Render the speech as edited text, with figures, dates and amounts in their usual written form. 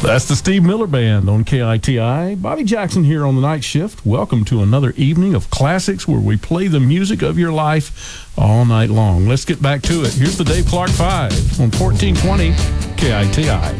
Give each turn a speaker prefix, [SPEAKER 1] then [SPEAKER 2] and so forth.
[SPEAKER 1] That's the Steve Miller Band on KITI. Bobby Jackson here on the night shift. Welcome to another evening of classics where we play the music of your life all night long. Let's get back to it. Here's the Dave Clark 5 on 1420 KITI.